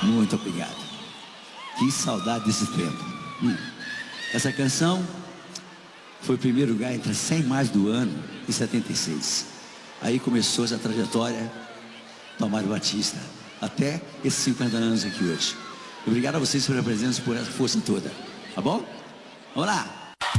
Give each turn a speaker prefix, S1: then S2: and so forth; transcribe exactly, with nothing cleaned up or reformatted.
S1: Muito obrigado. Que saudade desse tempo. Hum. Essa canção foi o primeiro lugar entre as cem mais do ano, em setenta e seis. Aí começou essa trajetória do Amaro Batista, até esses cinquenta anos aqui hoje. Obrigado a vocês pela presença, por essa força toda. Tá bom? Vamos lá!